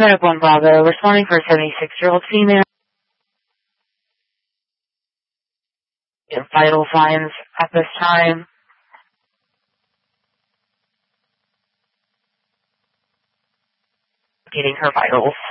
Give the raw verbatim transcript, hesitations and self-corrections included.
Medic one Bravo, responding for a seventy-six-year-old female. Vital signs at this time. Getting her vitals.